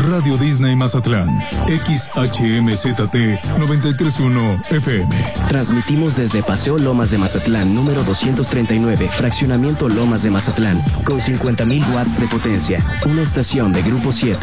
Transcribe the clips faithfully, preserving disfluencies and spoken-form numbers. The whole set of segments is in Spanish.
Radio Disney Mazatlán, X H M Z T noventa y tres punto uno F M. Transmitimos desde Paseo Lomas de Mazatlán, número doscientos treinta y nueve, Fraccionamiento Lomas de Mazatlán, con cincuenta mil watts de potencia, una estación de Grupo siete.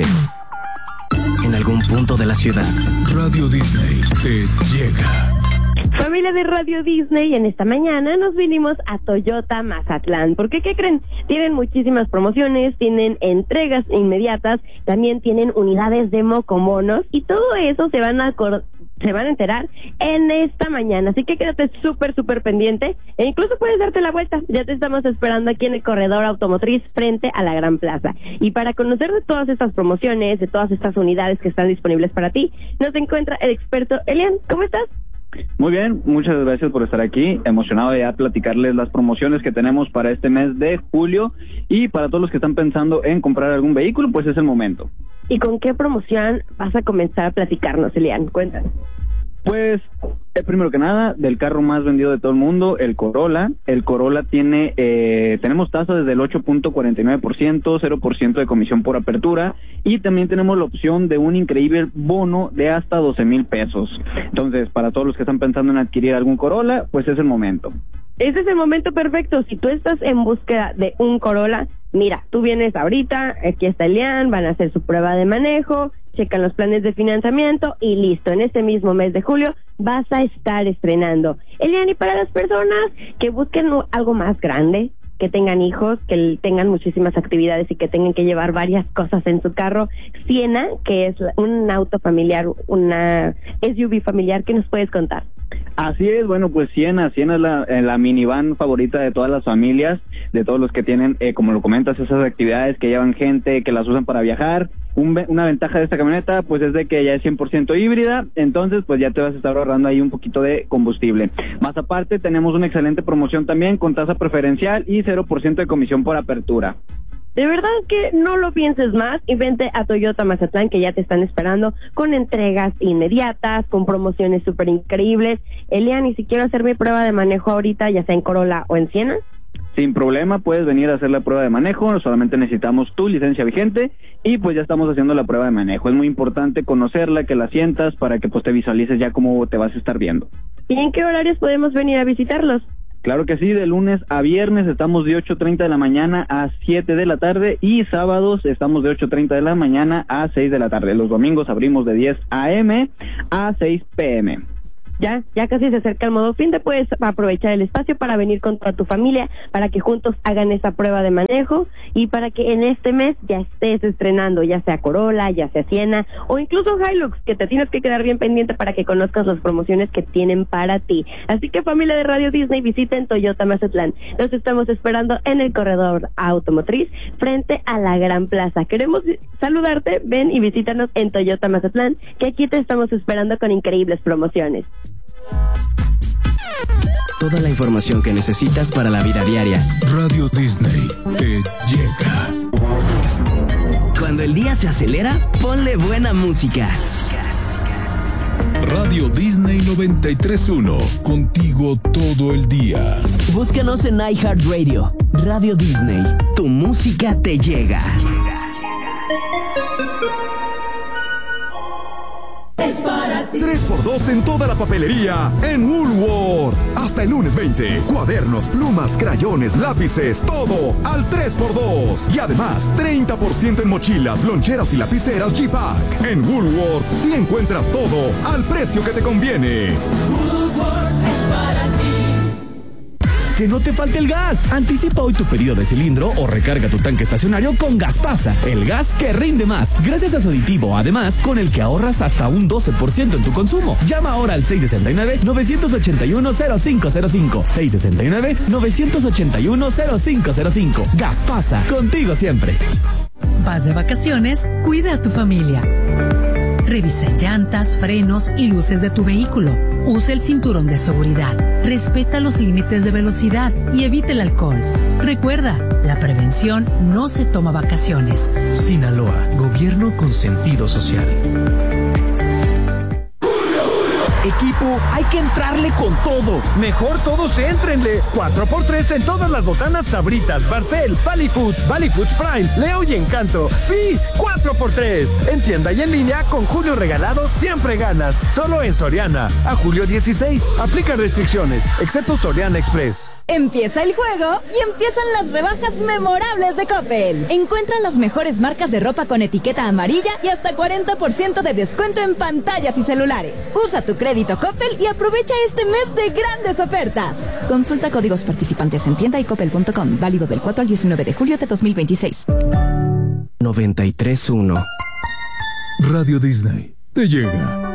En algún punto de la ciudad, Radio Disney te llega. Familia de Radio Disney, en esta mañana nos vinimos a Toyota Mazatlán, porque ¿qué creen? Tienen muchísimas promociones, tienen entregas inmediatas, también tienen unidades de mocomonos, y todo eso se van a acordar, se van a enterar en esta mañana, así que quédate súper, súper pendiente, e incluso puedes darte la vuelta. Ya te estamos esperando aquí en el corredor automotriz frente a la Gran Plaza. Y para conocer de todas estas promociones, de todas estas unidades que están disponibles para ti, nos encuentra el experto Elian. ¿Cómo estás? Muy bien, muchas gracias por estar aquí, emocionado de ya platicarles las promociones que tenemos para este mes de julio, y para todos los que están pensando en comprar algún vehículo, pues es el momento. ¿Y con qué promoción vas a comenzar a platicarnos, Elian? Cuéntanos. Pues, eh, primero que nada, del carro más vendido de todo el mundo, el Corolla. El Corolla tiene, eh, tenemos tasa desde el ocho punto cuarenta y nueve por ciento, cero por ciento de comisión por apertura, y también tenemos la opción de un increíble bono de hasta doce mil pesos. Entonces, para todos los que están pensando en adquirir algún Corolla, pues es el momento. Ese es el momento perfecto. Si tú estás en búsqueda de un Corolla, mira, tú vienes ahorita, aquí está Elian, van a hacer su prueba de manejo, checan los planes de financiamiento y listo. En este mismo mes de julio vas a estar estrenando. Elian, y para las personas que busquen algo más grande, que tengan hijos, que tengan muchísimas actividades y que tengan que llevar varias cosas en su carro, Siena, que es un auto familiar, una S U V familiar, ¿qué nos puedes contar? Así es, bueno, pues Siena, Siena es la, la minivan favorita de todas las familias, de todos los que tienen, eh, como lo comentas, esas actividades que llevan gente, que las usan para viajar. Un, una ventaja de esta camioneta, pues es de que ya es cien por ciento híbrida, entonces pues ya te vas a estar ahorrando ahí un poquito de combustible. Más aparte, tenemos una excelente promoción también con tasa preferencial y cero por ciento de comisión por apertura. De verdad que no lo pienses más y vente a Toyota Mazatlán, que ya te están esperando con entregas inmediatas, con promociones súper increíbles. Elian, ¿y si quiero hacer mi prueba de manejo ahorita, ya sea en Corolla o en Siena? Sin problema, puedes venir a hacer la prueba de manejo, solamente necesitamos tu licencia vigente y pues ya estamos haciendo la prueba de manejo. Es muy importante conocerla, que la sientas para que pues te visualices ya cómo te vas a estar viendo. ¿Y en qué horarios podemos venir a visitarlos? Claro que sí, de lunes a viernes estamos de ocho treinta de la mañana a siete de la tarde, y sábados estamos de ocho treinta de la mañana a seis de la tarde. Los domingos abrimos de diez a eme a seis pe eme. Ya, ya casi se acerca el modo fin, te puedes aprovechar el espacio para venir con toda tu familia, para que juntos hagan esa prueba de manejo y para que en este mes ya estés estrenando, ya sea Corolla, ya sea Siena o incluso Hilux, que te tienes que quedar bien pendiente para que conozcas las promociones que tienen para ti. Así que, familia de Radio Disney, visiten Toyota Mazatlán. Los estamos esperando en el corredor automotriz frente a la Gran Plaza. Queremos saludarte, ven y visítanos en Toyota Mazatlán, que aquí te estamos esperando con increíbles promociones. Toda la información que necesitas para la vida diaria. Radio Disney te llega. Cuando el día se acelera, ponle buena música. Radio Disney noventa y tres punto uno, contigo todo el día. Búscanos en iHeartRadio. Radio Disney, tu música te llega. Es para ti. tres por dos en toda la papelería en Woolworth. Hasta el lunes veinte. Cuadernos, plumas, crayones, lápices, todo al tres por dos. Y además, treinta por ciento en mochilas, loncheras y lapiceras G-Pack. En Woolworth sí encuentras todo al precio que te conviene. Woolworth es para ti. Que no te falte el gas. Anticipa hoy tu pedido de cilindro o recarga tu tanque estacionario con Gaspasa, el gas que rinde más, gracias a su aditivo, además, con el que ahorras hasta un doce por ciento en tu consumo. Llama ahora al seis seis nueve, nueve ocho uno, cero cinco cero cinco. seis seis nueve, nueve ocho uno, cero cinco cero cinco. Gaspasa, contigo siempre. Vas de vacaciones, cuida a tu familia. Revisa llantas, frenos y luces de tu vehículo. Usa el cinturón de seguridad. Respeta los límites de velocidad y evita el alcohol. Recuerda, la prevención no se toma vacaciones. Sinaloa, gobierno con sentido social. Equipo, hay que entrarle con todo. Mejor todos éntrenle. cuatro por tres en todas las botanas Sabritas, Barcel, Pali Foods, Valley Foods Prime, Leo y Encanto. Sí, cuatro por tres. En tienda y en línea, con Julio Regalado siempre ganas. Solo en Soriana. A julio dieciséis. Aplica restricciones, excepto Soriana Express. Empieza el juego y empiezan las rebajas memorables de Coppel. Encuentra las mejores marcas de ropa con etiqueta amarilla y hasta cuarenta por ciento de descuento en pantallas y celulares. Usa tu crédito Coppel y aprovecha este mes de grandes ofertas. Consulta códigos participantes en tienda y coppel punto com. Válido del cuatro al diecinueve de julio de dos mil veintiséis. noventa y tres punto uno Radio Disney te llega.